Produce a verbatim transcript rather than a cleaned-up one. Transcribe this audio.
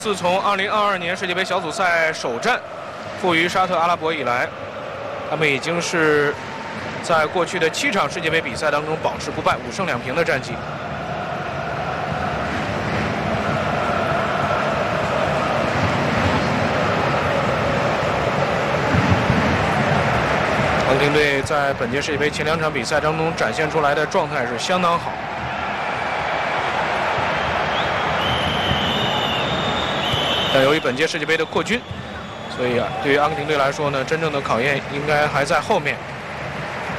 自从二零二二年世界杯小组赛首战负于沙特阿拉伯以来，他们已经是在过去的七场世界杯比赛当中保持不败，五胜两平的战绩。阿根廷队在本届世界杯前两场比赛当中展现出来的状态是相当好。 但由于本届世界杯的扩军，所以啊，对于阿根廷队来说呢，真正的考验应该还在后面。